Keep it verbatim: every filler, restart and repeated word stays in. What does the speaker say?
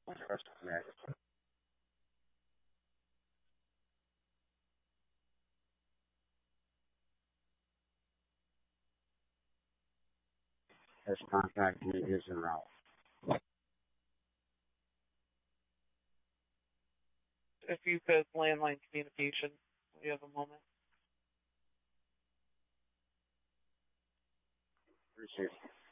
This contact me is en route. If you could landline communication, we have a moment. Appreciate it.